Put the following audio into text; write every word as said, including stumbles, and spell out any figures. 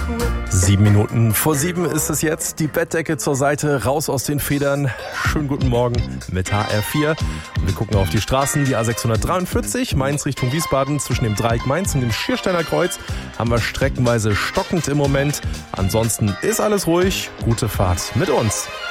Sieben Minuten vor sieben ist es jetzt. Die Bettdecke zur Seite, raus aus den Federn. Schönen guten Morgen mit H R vier. Und wir gucken auf die Straßen. Die A sechshundertdreiundvierzig, Mainz Richtung Wiesbaden, zwischen dem Dreieck Mainz und dem Schiersteiner Kreuz haben wir streckenweise stockend im Moment. Ansonsten ist alles ruhig. Gute Fahrt mit uns.